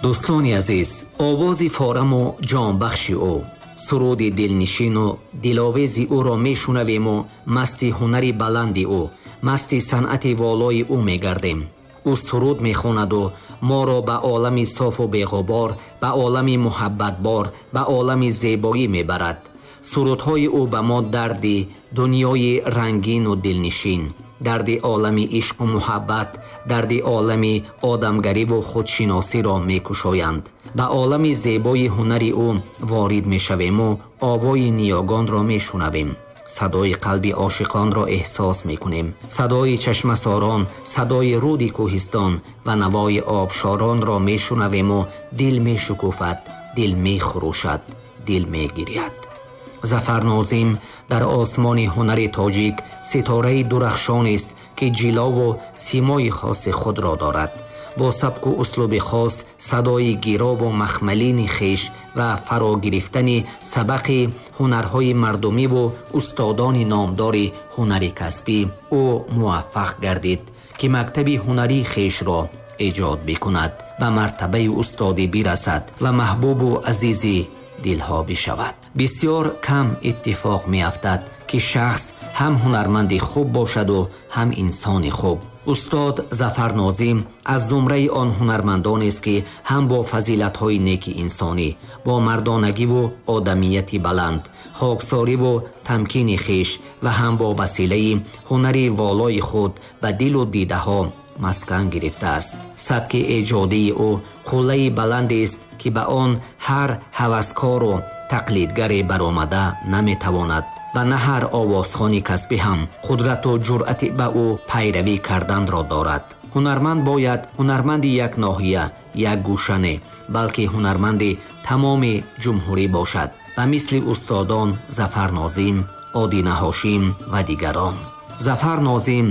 دوستانی عزیز، آواز فارم و جانبخش او، سرود دلنشین و دلاویز او را میشنویم و مست هنری بلند او، مست صنعت والای او میگردیم. او سرود میخواند و ما را به عالم صاف و بی‌غبار، به عالم محبت بار، به عالم زیبایی میبرد. سرودهای او به ما درد دنیای رنگین و دلنشین، درد عالم عشق و محبت، درد عالم آدمگری و خودشناسی را میکشایند. به عالم زیبای هنری او وارد میشویم و آوای نیاگان را میشنویم. صدای قلب عاشقان را احساس میکنیم. صدای چشم ساران، صدای رود کوهستان و نوای آبشاران را میشنویم و دل میشکوفد، دل میخروشد، دل میگرید. ظفر ناظم در آسمان هنر تاجیک ستاره درخشان است که جلا و سیمای خاص خود را دارد. با سبک و اسلوب خاص، صدای گیرا و مخملین خیش و فرا گرفتن سبق هنرهای مردمی و استادان نامدار هنر کسبی، او موفق گردید که مکتب هنری خیش را ایجاد بکند، به مرتبه استادی برسد و محبوب و عزیز دلها بشود. بسیار کم اتفاق می افتد که شخص هم هنرمند خوب باشد و هم انسان خوب. استاد ظفر ناظم از زمره آن هنرمندان است که هم با فضیلت‌های نیک انسانی، با مردانگی و آدمیت بلند، خاکساری و تمکین خیش و هم با وسیله هنری والای خود به دل و دیده ها مسکن گرفته است. سبک ایجادی او قله بلند است که به آن هر هوسکار و تقلیدگر برآمده نمیتواند و نه هر آوازخوان کسبی هم قدرت و جرأت به او پیروی کردن را دارد. هنرمند باید هنرمند یک ناحیه، یک گوشه نه، بلکه هنرمند تمام جمهوری باشد و مثل استادان ظفر ناظم، آدینه هاشم و دیگران. ظفر ناظم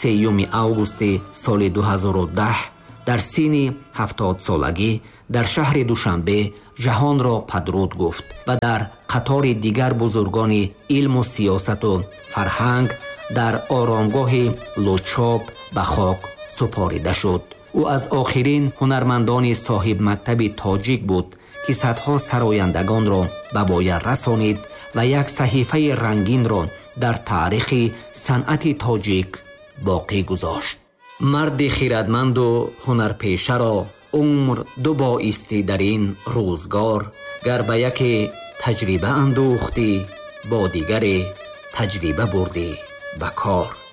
3 آگوست سال 2010 در سن 70 سالگی در شهر دوشنبه جهان را پدرود گفت و در قطار دیگر بزرگان علم و سیاست و فرهنگ در آرامگاه لوچاب به خاک سپاریده شد. او از آخرین هنرمندان صاحب مکتب تاجیک بود که صدها سرایندگان را به بایر رسانید و یک صحیفه رنگین را در تاریخ صنعت تاجیک باقی گذاشت. مرد خیرتمند و هنرپیشه را عمر دو بایستی در این روزگار، گر به یک تجربه اندوختی با دیگر تجربه بردی به کار.